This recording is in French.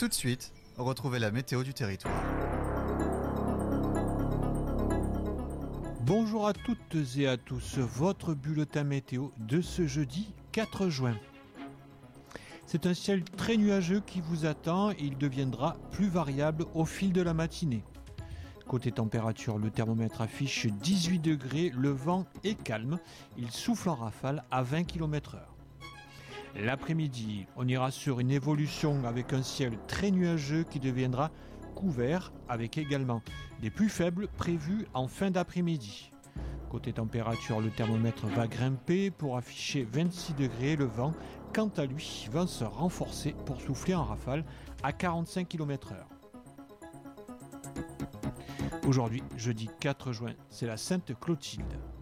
Tout de suite, retrouvez la météo du territoire. Bonjour à toutes et à tous, votre bulletin météo de ce jeudi 4 juin. C'est un ciel très nuageux qui vous attend et il deviendra plus variable au fil de la matinée. Côté température, le thermomètre affiche 18 degrés, le vent est calme, il souffle en rafale à 20 km/h. L'après-midi, on ira sur une évolution avec un ciel très nuageux qui deviendra couvert avec également des pluies faibles prévues en fin d'après-midi. Côté température, le thermomètre va grimper pour afficher 26 degrés. Le vent, quant à lui, va se renforcer pour souffler en rafale à 45 km/h. Aujourd'hui, jeudi 4 juin, c'est la Sainte Clotilde.